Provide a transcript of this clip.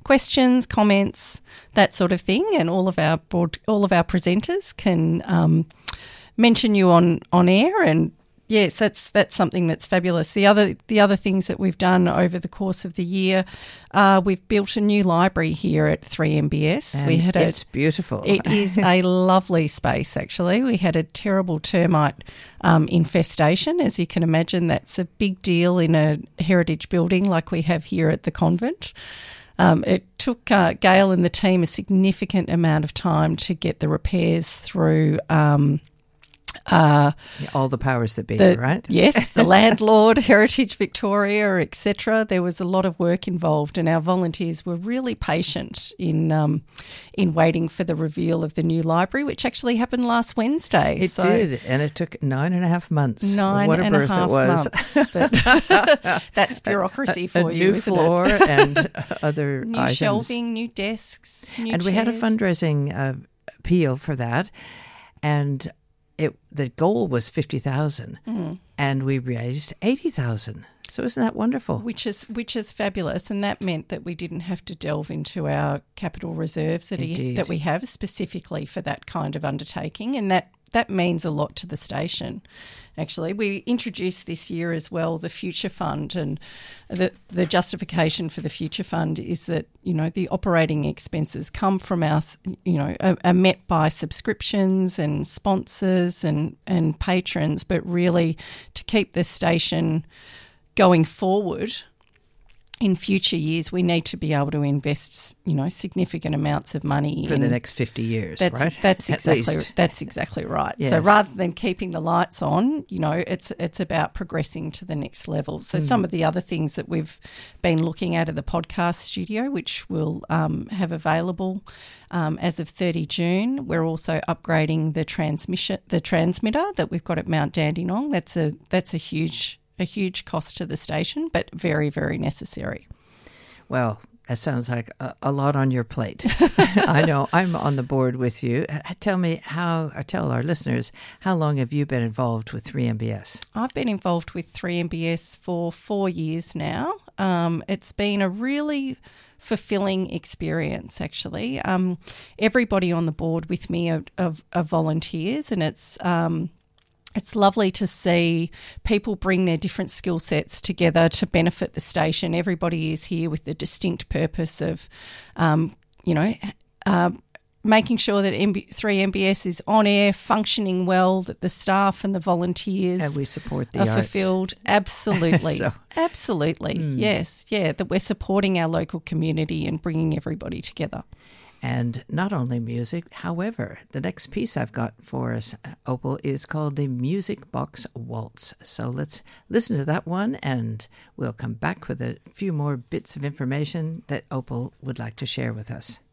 questions, comments, that sort of thing, and all of our presenters can mention you on air. And yes, that's something that's fabulous. The other things that we've done over the course of the year, we've built a new library here at 3MBS. And it's beautiful. It is a lovely space, actually. We had a terrible termite infestation. As you can imagine, that's a big deal in a heritage building like we have here at the convent. It took Gail and the team a significant amount of time to get the repairs through. All the powers that be, right? Yes, the landlord, Heritage Victoria, etc. There was a lot of work involved, and our volunteers were really patient in waiting for the reveal of the new library, which actually happened last Wednesday. It did, and it took 9.5 months. 9.5 What a birth it was. Months, but that's bureaucracy for a you, new isn't floor it? and other new items. Shelving, new desks, new and chairs. we had a fundraising appeal for that, and the goal was 50,000, and we raised 80,000. So isn't that wonderful? Which is fabulous, and that meant that we didn't have to delve into our capital reserves that we have specifically for that kind of undertaking, and that means a lot to the station. Actually, we introduced this year as well the Future Fund, and the justification for the Future Fund is that, you know, the operating expenses come from us, you know, are met by subscriptions and sponsors and patrons, but really to keep the station going forward in future years, we need to be able to invest, you know, significant amounts of money for the next 50 years, right? That's exactly right. Yes. So rather than keeping the lights on, you know, it's about progressing to the next level. So some of the other things that we've been looking at are the podcast studio, which we'll have available as of 30 June. We're also upgrading the transmitter that we've got at Mount Dandenong. That's a huge cost to the station, but very, very necessary. Well, that sounds like a lot on your plate. I know. I'm on the board with you. Tell our listeners, how long have you been involved with 3MBS? I've been involved with 3MBS for 4 years now. It's been a really fulfilling experience, actually. Everybody on the board with me are volunteers, and it's lovely to see people bring their different skill sets together to benefit the station. Everybody is here with the distinct purpose of, making sure that 3MBS is on air, functioning well, that the staff and the volunteers and we support the are arts. Fulfilled. Absolutely. Absolutely. Yes. Yeah, that we're supporting our local community and bringing everybody together. And not only music, however, the next piece I've got for us, Opal, is called the Music Box Waltz. So let's listen to that one, and we'll come back with a few more bits of information that Opal would like to share with us.